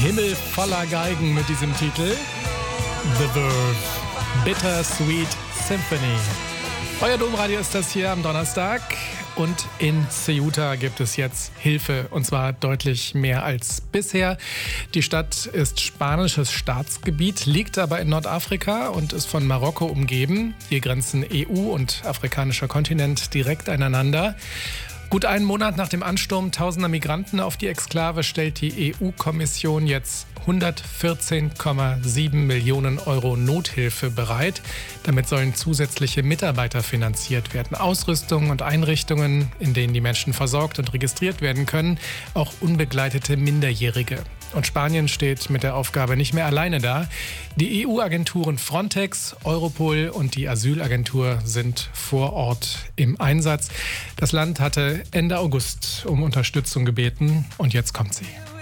Himmel voller Geigen mit diesem Titel. The Verve, Bitter Sweet Symphony. Euer Domradio ist das hier am Donnerstag. Und in Ceuta gibt es jetzt Hilfe, und zwar deutlich mehr als bisher. Die Stadt ist spanisches Staatsgebiet, liegt aber in Nordafrika und ist von Marokko umgeben. Hier grenzen EU und afrikanischer Kontinent direkt aneinander. Gut einen Monat nach dem Ansturm tausender Migranten auf die Exklave stellt die EU-Kommission jetzt 114,7 Millionen Euro Nothilfe bereit. Damit sollen zusätzliche Mitarbeiter finanziert werden. Ausrüstung und Einrichtungen, in denen die Menschen versorgt und registriert werden können. Auch unbegleitete Minderjährige. Und Spanien steht mit der Aufgabe nicht mehr alleine da. Die EU-Agenturen Frontex, Europol und die Asylagentur sind vor Ort im Einsatz. Das Land hatte Ende August um Unterstützung gebeten und jetzt kommt sie.